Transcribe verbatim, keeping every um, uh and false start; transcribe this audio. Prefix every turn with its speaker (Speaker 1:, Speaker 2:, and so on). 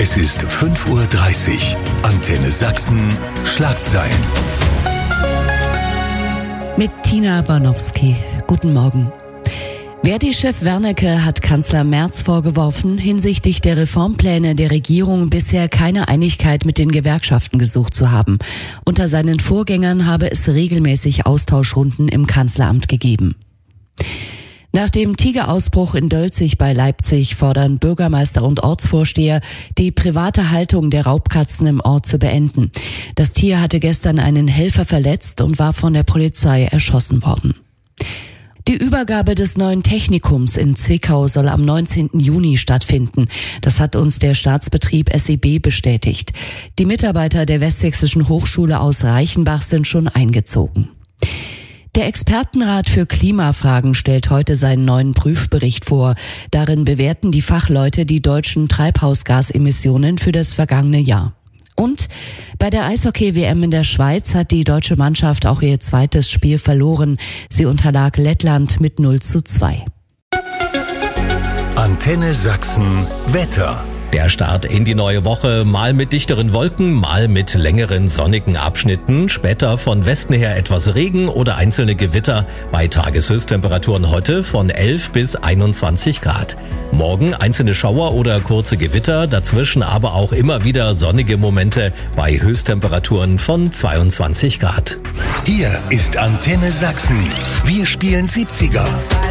Speaker 1: Es ist fünf Uhr dreißig. Antenne Sachsen, Schlagzeilen.
Speaker 2: Mit Tina Bornowski. Guten Morgen. Verdi-Chef Wernicke hat Kanzler Merz vorgeworfen, hinsichtlich der Reformpläne der Regierung bisher keine Einigkeit mit den Gewerkschaften gesucht zu haben. Unter seinen Vorgängern habe es regelmäßig Austauschrunden im Kanzleramt gegeben. Nach dem Tigerausbruch in Dölzig bei Leipzig fordern Bürgermeister und Ortsvorsteher, die private Haltung der Raubkatzen im Ort zu beenden. Das Tier hatte gestern einen Helfer verletzt und war von der Polizei erschossen worden. Die Übergabe des neuen Technikums in Zwickau soll am neunzehnten Juni stattfinden. Das hat uns der Staatsbetrieb S E B bestätigt. Die Mitarbeiter der Westsächsischen Hochschule aus Reichenbach sind schon eingezogen. Der Expertenrat für Klimafragen stellt heute seinen neuen Prüfbericht vor. Darin bewerten die Fachleute die deutschen Treibhausgasemissionen für das vergangene Jahr. Und bei der Eishockey-W M in der Schweiz hat die deutsche Mannschaft auch ihr zweites Spiel verloren. Sie unterlag Lettland mit null zu zwei.
Speaker 1: Antenne Sachsen Wetter.
Speaker 3: Der Start in die neue Woche, mal mit dichteren Wolken, mal mit längeren sonnigen Abschnitten. Später von Westen her etwas Regen oder einzelne Gewitter. Bei Tageshöchsttemperaturen heute von elf bis einundzwanzig Grad. Morgen einzelne Schauer oder kurze Gewitter, dazwischen aber auch immer wieder sonnige Momente bei Höchsttemperaturen von zweiundzwanzig Grad.
Speaker 1: Hier ist Antenne Sachsen. Wir spielen siebziger.